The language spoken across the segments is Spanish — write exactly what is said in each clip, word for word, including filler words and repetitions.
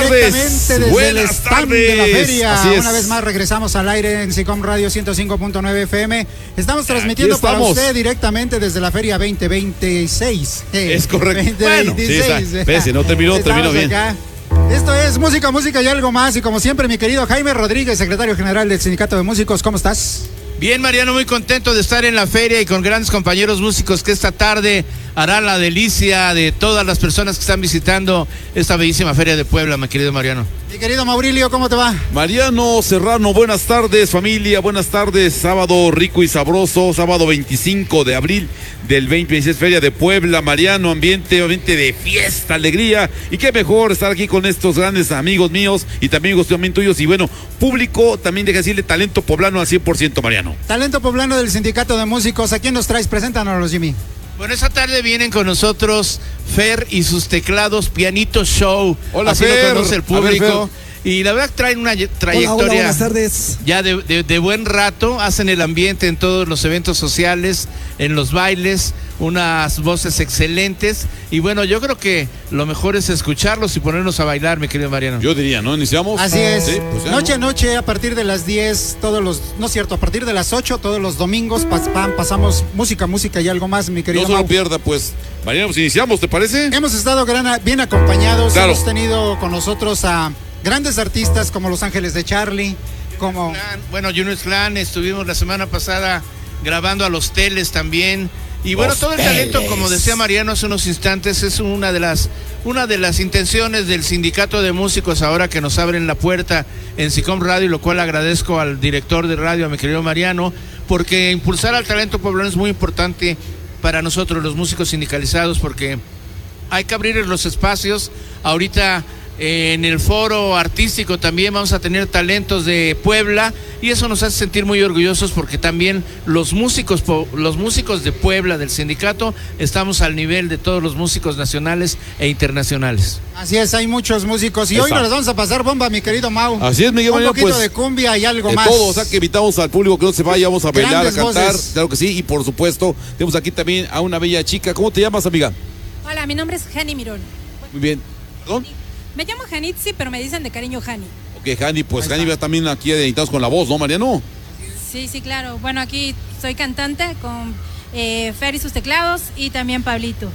tardes. Directamente desde Buenas el stand tardes. de la feria. Así es. Una vez más regresamos al aire en SICOM Radio ciento cinco punto nueve F M. Estamos transmitiendo Aquí para estamos. usted directamente desde la feria veinte veintiséis. Eh, Es correcto. veinte Bueno, veintiséis. sí, está. Pese, no terminó, Estamos terminó bien. acá. Esto es música, música y algo más. Y como siempre, mi querido Jaime Rodríguez, secretario general del Sindicato de Músicos, ¿cómo estás? Bien, Mariano, muy contento de estar en la feria y con grandes compañeros músicos que esta tarde harán la delicia de todas las personas que están visitando esta bellísima feria de Puebla, mi querido Mariano. Mi querido Maurilio, ¿cómo te va? Mariano Serrano, buenas tardes, familia, buenas tardes. Sábado rico y sabroso, sábado veinticinco de abril del veinte veintiséis, Feria de Puebla. Mariano, ambiente, ambiente de fiesta, alegría. Y qué mejor estar aquí con estos grandes amigos míos y también amigos también tuyos. Y bueno, público, también deja decirle talento poblano al cien por ciento, Mariano. Talento poblano del Sindicato de Músicos. ¿A quién nos traes? Preséntanos, Jimmy. Bueno, esta tarde vienen con nosotros Fer y sus teclados Pianito Show. Hola, así Fer. lo conoce el A ver, público. Y la verdad traen una trayectoria. Hola, hola, buenas tardes. Ya de, de, de buen rato, hacen el ambiente en todos los eventos sociales, en los bailes, unas voces excelentes. Y bueno, yo creo que lo mejor es escucharlos y ponernos a bailar, mi querido Mariano. Yo diría, ¿no? ¿Iniciamos? Así es. Sí, pues ya, noche a ¿no? noche, a partir de las diez, todos los, no es cierto, a partir de las ocho, todos los domingos, pas, pam, pasamos música, música y algo más, mi querido No se lo Mau. pierda, pues. Mariano, pues iniciamos, ¿te parece? Hemos estado gran, bien acompañados, Claro. hemos tenido con nosotros a grandes artistas como Los Ángeles de Charlie, como... Clan, bueno, Juniors Clan, estuvimos la semana pasada grabando a Los Teles también. Y bueno, Los todo el talento, como decía Mariano hace unos instantes, es una de las una de las intenciones del Sindicato de Músicos ahora que nos abren la puerta en SICOM Radio, lo cual agradezco al director de radio, a mi querido Mariano, porque impulsar al talento poblano es muy importante para nosotros, los músicos sindicalizados, porque hay que abrir los espacios. Ahorita eh, en el foro artístico también vamos a tener talentos de Puebla y eso nos hace sentir muy orgullosos porque también los músicos los músicos de Puebla del sindicato estamos al nivel de todos los músicos nacionales e internacionales. Así es, hay muchos músicos y Exacto. hoy nos las vamos a pasar bomba, mi querido Mau. Así es, Miguel Un Mariano, poquito pues, de cumbia y algo De más. todo, o sea que invitamos al público que no se vaya, vamos a bailar, Grandes a cantar, voces. claro que sí, y por supuesto, tenemos aquí también a una bella chica. ¿Cómo te llamas, amiga? Hola, mi nombre es Hani Mirón. Muy bien. ¿Perdón? Me llamo Hanitzi, pero me dicen de cariño Hani. Ok, Jani, pues Ahí Jani está. va también aquí editados con la voz, ¿no, Mariano? Sí, sí, claro. Bueno, aquí soy cantante con eh, Fer y sus teclados y también Pablito.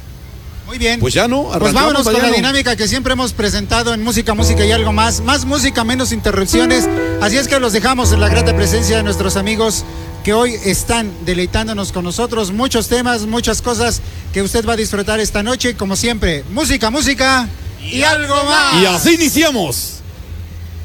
Muy bien. Pues ya no, Pues arrancamos, vámonos con la Mariano. dinámica que siempre hemos presentado en Música, Música y algo más. Más música, menos interrupciones. Así es que los dejamos en la grata presencia de nuestros amigos que hoy están deleitándonos con nosotros. Muchos temas, muchas cosas que usted va a disfrutar esta noche. Como siempre, música, música y algo más. Y así iniciamos.